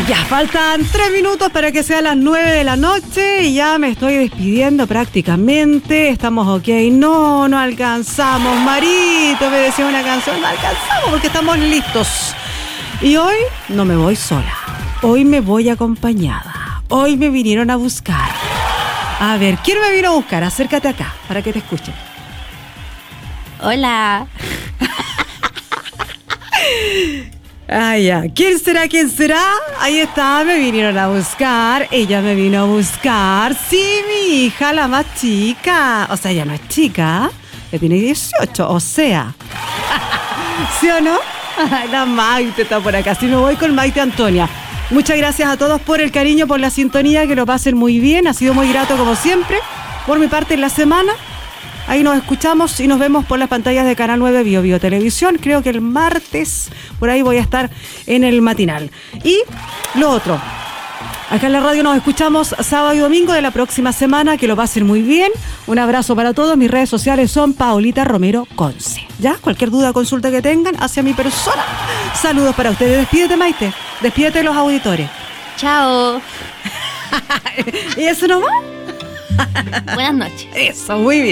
Ya, faltan 3 minutos para que sea las 9 de la noche y ya me estoy despidiendo prácticamente. Estamos ok. No alcanzamos. Marito me decía una canción, no alcanzamos porque estamos listos. Y hoy no me voy sola. Hoy me voy acompañada. Hoy me vinieron a buscar. A ver, ¿quién me vino a buscar? Acércate acá para que te escuchen. Hola. Ah, ya. ¿Quién será? ¿Quién será? Ahí está, me vinieron a buscar. Ella me vino a buscar. Sí, mi hija, la más chica. O sea, ya no es chica. Ya tiene 18, o sea. ¿Sí o no? La Maite está por acá. Sí, me voy con Maite Antonia. Muchas gracias a todos por el cariño, por la sintonía. Que lo pasen muy bien. Ha sido muy grato como siempre. Por mi parte, en la semana. Ahí nos escuchamos y nos vemos por las pantallas de Canal 9 Bio Televisión. Creo que el martes, por ahí voy a estar en el matinal. Y lo otro, acá en la radio nos escuchamos sábado y domingo de la próxima semana. Que lo pasen muy bien. Un abrazo para todos. Mis redes sociales son Paolita Romero Conce. ¿Ya? Cualquier duda o consulta que tengan hacia mi persona. Saludos para ustedes. Despídete, Maite. Despídete de los auditores. Chao. ¿Y eso nomás? Buenas noches. Eso, muy bien.